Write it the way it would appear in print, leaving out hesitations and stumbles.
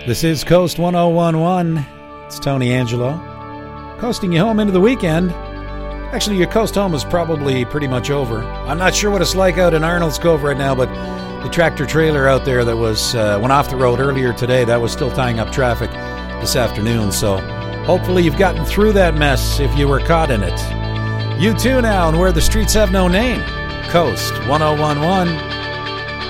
This is Coast 1011. It's Tony Angelo, coasting you home into the weekend. Actually, your coast home is probably pretty much over. I'm not sure what it's like out in Arnold's Cove right now, but the tractor trailer out there that was went off the road earlier today, that was still tying up traffic this afternoon. So hopefully you've gotten through that mess if you were caught in it. You too now, and where the streets have no name. Coast 1011.